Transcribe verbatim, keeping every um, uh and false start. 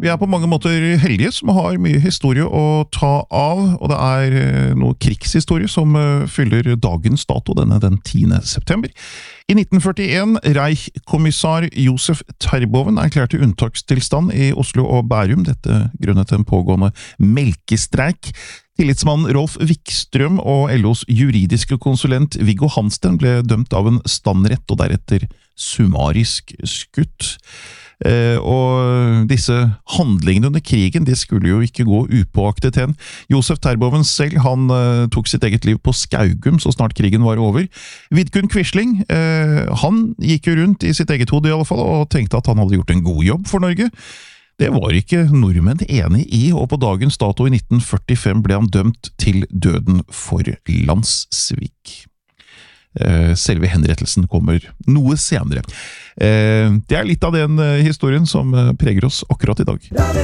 Vi er på mange måter heldige som har mye historie å ta av, og det er noe krigshistorie som fyller dagens dato, denne den tiende september. I nitten førtien, Reich-kommissar Josef Terboven erklærte unntakstilstand i Oslo og Bærum, dette grunnet en pågående melkestreik. Tillitsmann Rolf Wikstrøm og L O's juridiske konsulent Viggo Hansten ble dømt av en standrett og deretter summarisk skutt. Eh, og disse handlingene under krigen, de skulle jo ikke gå upåaktet hen. Josef Terboven selv, han eh, tok sitt eget liv på Skaugum så snart krigen var over. Vidkun Quisling, eh, han gikk jo rundt i sitt eget hode i alle fall, og tenkte at han hadde gjort en god jobb for Norge. Det var ikke nordmenn enig i, og på dagens dato i nitten førtifem ble han dømt til døden for landssvik. Selve henrettelsen kommer noe senere. Det er litt av den historien som preger oss akkurat i dag.